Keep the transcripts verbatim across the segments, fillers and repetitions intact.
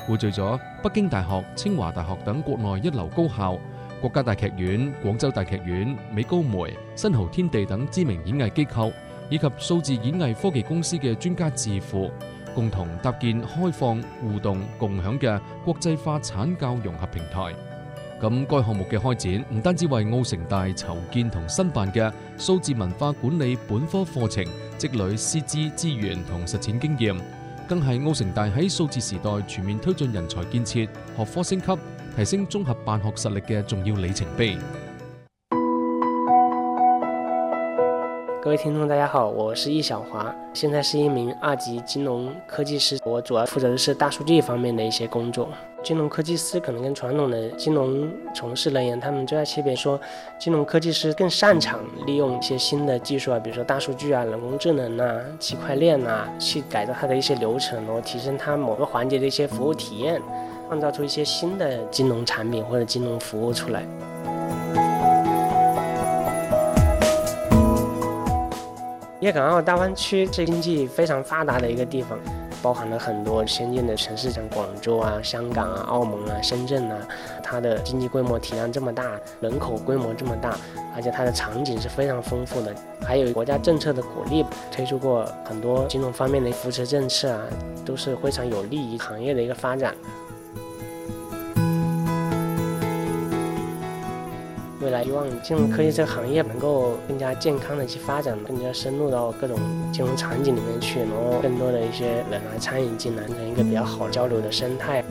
匯聚咗北京大學、清華大學等國內一流高校、國家大劇院、廣州大劇院、美高梅、新濠天地等知名演藝機構，以及數字演藝科技公司嘅專家智庫，共同搭建開放、互動、共享嘅國際化產教融合平台。咁該項目嘅開展唔單止為奧城大籌建同申辦嘅數字文化管理本科課程積累師資資源同實踐經驗，更係奧城大喺數字時代全面推進人才建設、學科升級、提升綜合辦學實力嘅重要里程碑。 各位聽眾大家好，我是易小華，現在是一名二級金融科技師，我主要負責的是大數據方面的一些工作。金融科技師可能跟傳統的金融從事人員，他們最大區別說，金融科技師更擅長利用一些新的技術啊，比如說大數據啊、人工智能啊、區塊鏈啊，去改造它的一些流程，然後提升它某個環節的一些服務體驗，創造出一些新的金融產品或者金融服務出來。粵港澳大灣區是經濟非常發達的一個地方，包含了很多先進的城市，像廣州啊、香港啊、澳門啊、深圳啊，它的經濟規模體量這麼大，人口規模這麼大，而且它的場景是非常豐富的，還有國家政策的鼓勵，推出過很多金融方面的扶持政策啊，都是非常有利於行業的一個發展。未來希望金融科技這個行業能夠更加健康的去發展，更加深入到各種金融場景裡面去，然後更多的一些人來參與進來，成一個比較好交流的生態。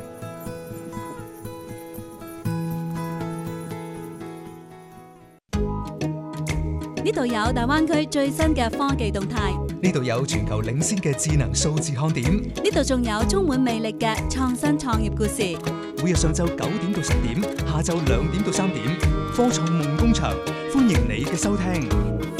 呢度有大灣區最新嘅科技動態， 呢度有全球領先嘅智能數字看點， 呢度仲有充滿魅力嘅創新創業故事。 每日上晝九點到十點，下晝兩點到三點，科創夢工場，歡迎你嘅收聽。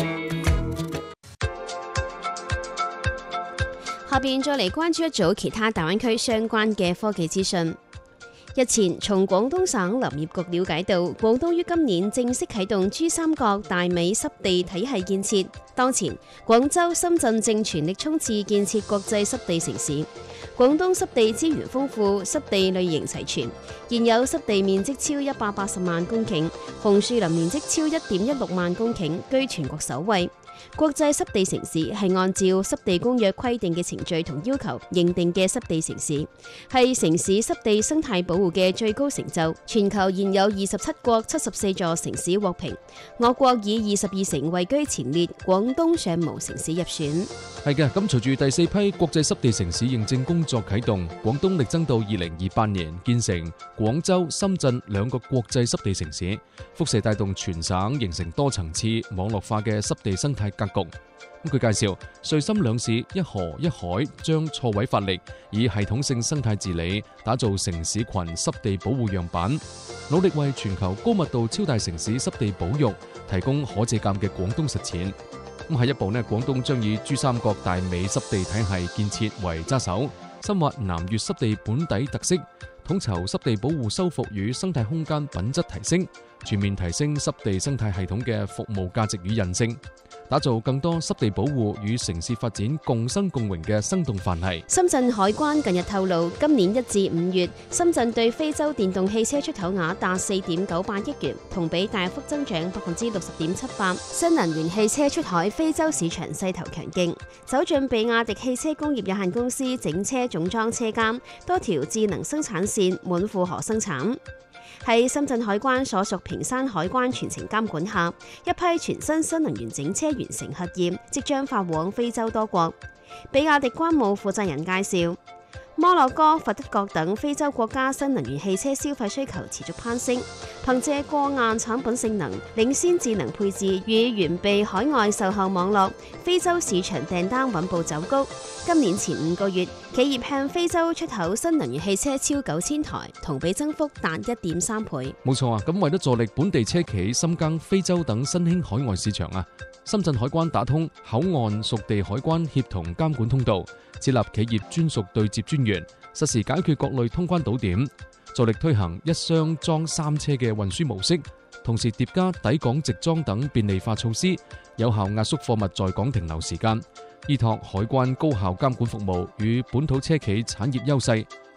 下邊再嚟關注一組其他大灣區相關嘅科技資訊。日前，從廣東省林業局了解到，廣東於今年正式啟動珠三角大尾濕地體系建設。當前，廣州、深圳正全力衝刺建設國際濕地城市。廣東濕地資源豐富，濕地類型齊全，現有濕地面積超一百八十萬公頃，紅樹林面積超一點一六萬公頃，居全國首位。國際濕地城市係按照濕地公約規定嘅程序同要求認定嘅濕地城市，係城市濕地生態保護嘅最高成就。全球現有二十七國七十四座城市獲評，我國以二十二城位居前列，廣東尚無城市入選。 係嘅，咁隨住第四批國際濕地城市認證工作啟動，廣東力爭到二零二八年建成廣州、深圳兩個國際濕地城市，輻射帶動全省形成多層次網絡化嘅濕地生態格局。咁佢介紹，穗深兩市一河一海，將錯位發力，以系統性生態治理打造城市群濕地保護樣板，努力為全球高密度超大城市濕地保育提供可借鑑嘅廣東實踐。咁下一步呢，廣東將以珠三角大尾濕地體系建設為揸手，深挖南粵濕地本地特色，統籌濕地保護修復與生態空間品質提升，全面提升濕地生態系統嘅服務價值與韌性，打造更多濕地保護與城市發展共生共榮嘅生動範例。 深圳海關近日透露，今年一至五月，深圳對非洲電動汽車出口額達四點九八億元，同比大幅增長百分之六十點七八。新能源汽車出海非洲市場勢頭強勁，走進比亞迪汽車工業有限公司整車總裝車間，多條智能生產線滿負荷生產。喺深圳海關所屬平山海關全程監管下，一批全新新能源整車完成核驗，即將發往非洲多國。比亞迪關務負責人介紹，摩洛哥、佛得角等非洲國家新能源汽車消費需求持續攀升，憑借過硬產品性能、領先智能配置與完備海外售後網絡，非洲市場訂單穩步走高。今年前五個月，企業向非洲出口新能源汽車超九千台，同比增幅達一點三倍。 冇錯啊！咁為咗助力本地車企深耕非洲等新興海外市場啊，深圳海關打通口岸屬地海關協同監管通道，設立企業專屬對接專員，實時解決各類通關堵點，助力推行一箱裝三車嘅運輸模式，同時疊加抵港直裝等便利化措施，有效壓縮貨物在港停留時間，依託海關高效監管服務與本土車企產業優勢，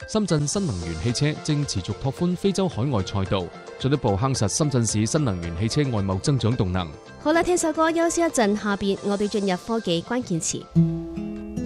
深圳新能源汽車正持續拓寬非洲海外賽道，進一步夯實深圳市新能源汽車外貿增長動能。 好啦，聽首歌休息一陣，下邊我哋進入科技關鍵詞。